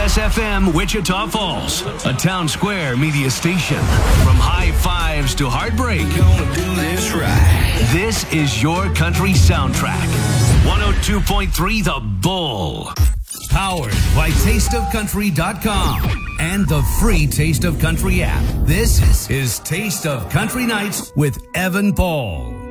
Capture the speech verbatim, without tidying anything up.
S F M Wichita Falls, a town square media station. From high fives to heartbreak, Gonna do this right. this is your country soundtrack. one oh two point three The Bull. Powered by taste of country dot com and the free Taste of Country app. This is Taste of Country Nights with Evan Paul.